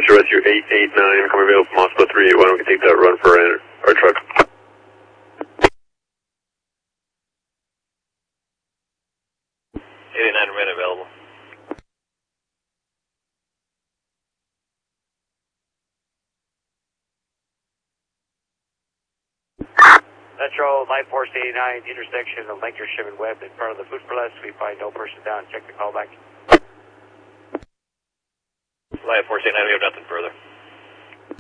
Metro Rescue 889, come available from Moscow 381. We can take that run for our truck. 89 remain available. Metro, Light Force 89, intersection of Lancashire and Webb in front of the Food for Less. We find no person down. Check the callback. Light Force 89, we have nothing further.